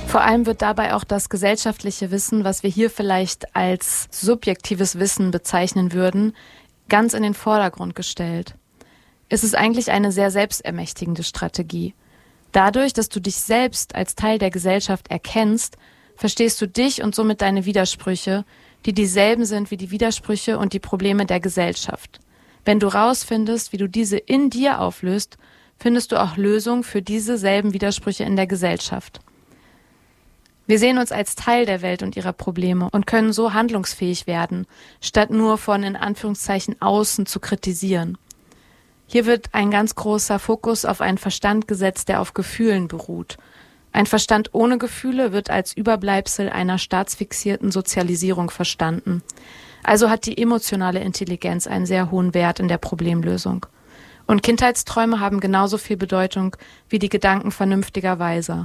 Vor allem wird dabei auch das gesellschaftliche Wissen, was wir hier vielleicht als subjektives Wissen bezeichnen würden, ganz in den Vordergrund gestellt. Es ist eigentlich eine sehr selbstermächtigende Strategie. Dadurch, dass du dich selbst als Teil der Gesellschaft erkennst, verstehst du dich und somit deine Widersprüche, die dieselben sind wie die Widersprüche und die Probleme der Gesellschaft. Wenn du rausfindest, wie du diese in dir auflöst, findest du auch Lösungen für diese selben Widersprüche in der Gesellschaft. Wir sehen uns als Teil der Welt und ihrer Probleme und können so handlungsfähig werden, statt nur von in Anführungszeichen außen zu kritisieren. Hier wird ein ganz großer Fokus auf einen Verstand gesetzt, der auf Gefühlen beruht. Ein Verstand ohne Gefühle wird als Überbleibsel einer staatsfixierten Sozialisierung verstanden. Also hat die emotionale Intelligenz einen sehr hohen Wert in der Problemlösung. Und Kindheitsträume haben genauso viel Bedeutung wie die Gedanken vernünftiger Weiser.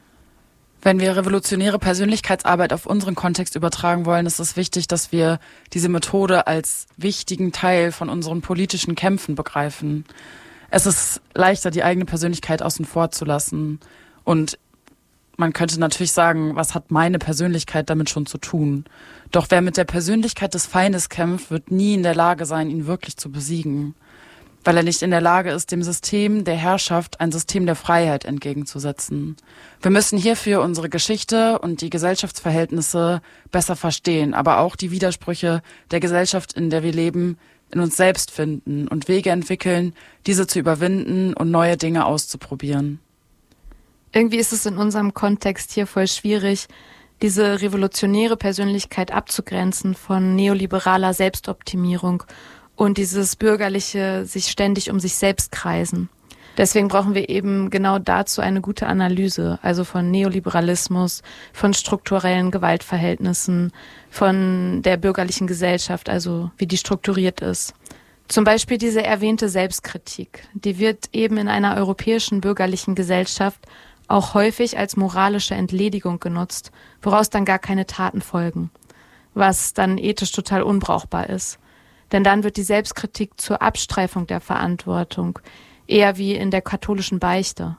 Wenn wir revolutionäre Persönlichkeitsarbeit auf unseren Kontext übertragen wollen, ist es wichtig, dass wir diese Methode als wichtigen Teil von unseren politischen Kämpfen begreifen. Es ist leichter, die eigene Persönlichkeit außen vor zu lassen. Und man könnte natürlich sagen, was hat meine Persönlichkeit damit schon zu tun? Doch wer mit der Persönlichkeit des Feindes kämpft, wird nie in der Lage sein, ihn wirklich zu besiegen. Weil er nicht in der Lage ist, dem System der Herrschaft ein System der Freiheit entgegenzusetzen. Wir müssen hierfür unsere Geschichte und die Gesellschaftsverhältnisse besser verstehen, aber auch die Widersprüche der Gesellschaft, in der wir leben, in uns selbst finden und Wege entwickeln, diese zu überwinden und neue Dinge auszuprobieren. Irgendwie ist es in unserem Kontext hier voll schwierig, diese revolutionäre Persönlichkeit abzugrenzen von neoliberaler Selbstoptimierung und dieses bürgerliche sich ständig um sich selbst kreisen. Deswegen brauchen wir eben genau dazu eine gute Analyse, also von Neoliberalismus, von strukturellen Gewaltverhältnissen, von der bürgerlichen Gesellschaft, also wie die strukturiert ist. Zum Beispiel diese erwähnte Selbstkritik, die wird eben in einer europäischen bürgerlichen Gesellschaft auch häufig als moralische Entledigung genutzt, woraus dann gar keine Taten folgen, was dann ethisch total unbrauchbar ist. Denn dann wird die Selbstkritik zur Abstreifung der Verantwortung, eher wie in der katholischen Beichte.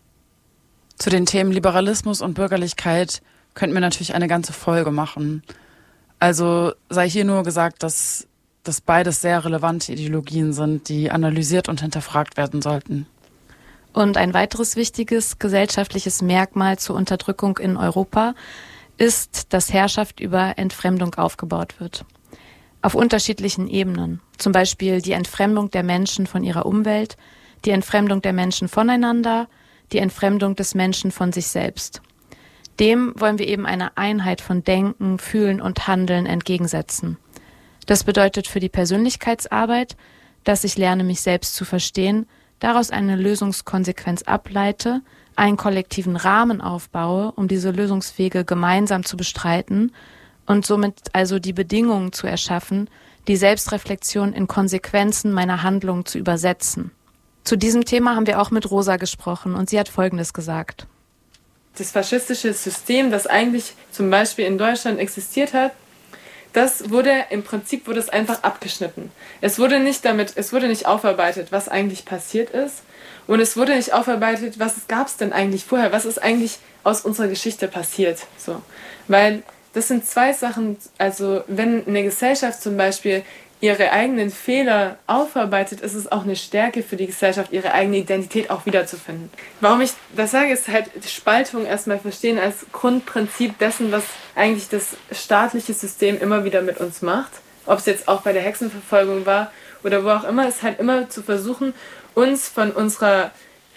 Zu den Themen Liberalismus und Bürgerlichkeit könnten wir natürlich eine ganze Folge machen. Also sei hier nur gesagt, dass das beides sehr relevante Ideologien sind, die analysiert und hinterfragt werden sollten. Und ein weiteres wichtiges gesellschaftliches Merkmal zur Unterdrückung in Europa ist, dass Herrschaft über Entfremdung aufgebaut wird. Auf unterschiedlichen Ebenen. Zum Beispiel die Entfremdung der Menschen von ihrer Umwelt, die Entfremdung der Menschen voneinander, die Entfremdung des Menschen von sich selbst. Dem wollen wir eben eine Einheit von Denken, Fühlen und Handeln entgegensetzen. Das bedeutet für die Persönlichkeitsarbeit, dass ich lerne, mich selbst zu verstehen, daraus eine Lösungskonsequenz ableite, einen kollektiven Rahmen aufbaue, um diese Lösungswege gemeinsam zu bestreiten und somit also die Bedingungen zu erschaffen, die Selbstreflexion in Konsequenzen meiner Handlungen zu übersetzen. Zu diesem Thema haben wir auch mit Rosa gesprochen und sie hat Folgendes gesagt. Das faschistische System, das eigentlich zum Beispiel in Deutschland existiert hat, im Prinzip wurde es einfach abgeschnitten. Es wurde nicht aufarbeitet, was eigentlich passiert ist. Und es wurde nicht aufarbeitet, was gab es denn eigentlich vorher, was ist eigentlich aus unserer Geschichte passiert. So. Weil das sind zwei Sachen, also wenn eine Gesellschaft zum Beispiel ihre eigenen Fehler aufarbeitet, ist es auch eine Stärke für die Gesellschaft, ihre eigene Identität auch wiederzufinden. Warum ich das sage, ist halt Spaltung erstmal verstehen als Grundprinzip dessen, was eigentlich das staatliche System immer wieder mit uns macht. Ob es jetzt auch bei der Hexenverfolgung war oder wo auch immer, ist halt immer zu versuchen, uns von unserer,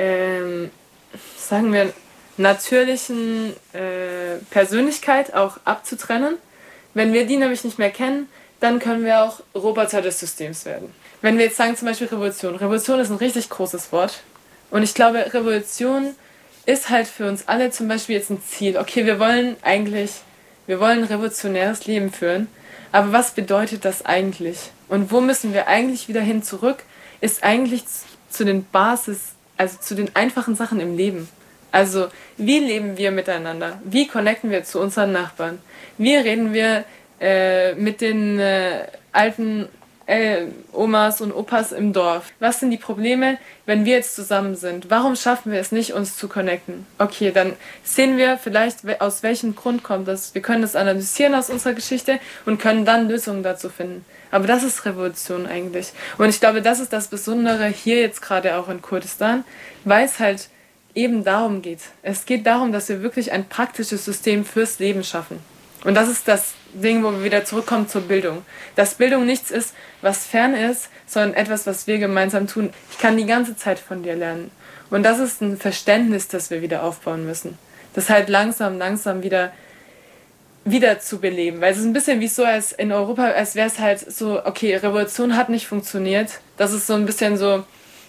sagen wir, natürlichen Persönlichkeit auch abzutrennen. Wenn wir die nämlich nicht mehr kennen, dann können wir auch Roboter des Systems werden. Wenn wir jetzt sagen zum Beispiel Revolution. Revolution ist ein richtig großes Wort. Und ich glaube, Revolution ist halt für uns alle zum Beispiel jetzt ein Ziel. Okay, wir wollen ein revolutionäres Leben führen. Aber was bedeutet das eigentlich? Und wo müssen wir eigentlich wieder hin zurück? Ist eigentlich zu den zu den einfachen Sachen im Leben. Also, wie leben wir miteinander? Wie connecten wir zu unseren Nachbarn? Wie reden wir mit den alten Omas und Opas im Dorf. Was sind die Probleme, wenn wir jetzt zusammen sind? Warum schaffen wir es nicht, uns zu connecten? Okay, dann sehen wir vielleicht, aus welchem Grund kommt das. Wir können das analysieren aus unserer Geschichte und können dann Lösungen dazu finden. Aber das ist Revolution eigentlich. Und ich glaube, das ist das Besondere hier jetzt gerade auch in Kurdistan, weil es halt eben darum geht. Es geht darum, dass wir wirklich ein praktisches System fürs Leben schaffen. Und das ist das Ding, wo wir wieder zurückkommen zur Bildung. Dass Bildung nichts ist, was fern ist, sondern etwas, was wir gemeinsam tun. Ich kann die ganze Zeit von dir lernen. Und das ist ein Verständnis, das wir wieder aufbauen müssen. Das halt langsam wieder zu beleben. Weil es ist ein bisschen wie so, als in Europa, als wäre es halt so, okay, Revolution hat nicht funktioniert. Das ist so ein bisschen so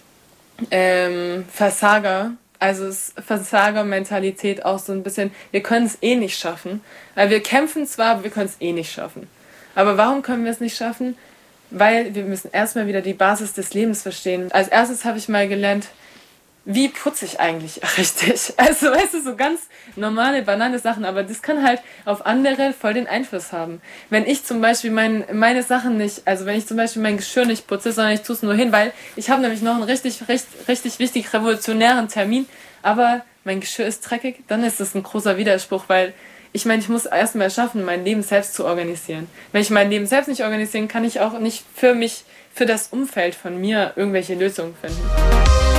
Versager. Also es ist Versagermentalität auch so ein bisschen, wir können es eh nicht schaffen. Weil wir kämpfen zwar, aber wir können es eh nicht schaffen. Aber warum können wir es nicht schaffen? Weil wir müssen erstmal wieder die Basis des Lebens verstehen. Als erstes habe ich mal gelernt, wie putze ich eigentlich richtig? Also, weißt du, so ganz normale, banale Sachen, aber das kann halt auf andere voll den Einfluss haben. Wenn ich zum Beispiel meine Sachen nicht, also wenn ich zum Beispiel mein Geschirr nicht putze, sondern ich tue es nur hin, weil ich habe nämlich noch einen richtig wichtig revolutionären Termin, aber mein Geschirr ist dreckig, dann ist das ein großer Widerspruch, weil ich meine, ich muss erstmal schaffen, mein Leben selbst zu organisieren. Wenn ich mein Leben selbst nicht organisieren kann, ich auch nicht für das Umfeld von mir irgendwelche Lösungen finden.